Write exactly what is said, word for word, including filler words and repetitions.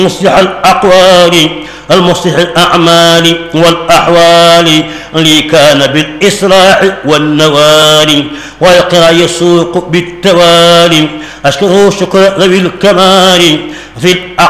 مصلح الأقوال المصلح الأعمال والأحوال لي كان بالإصلاح والنوال ويقرأ يسوق بالتوالي أشكره شكر ذوي الكمال في الأقوال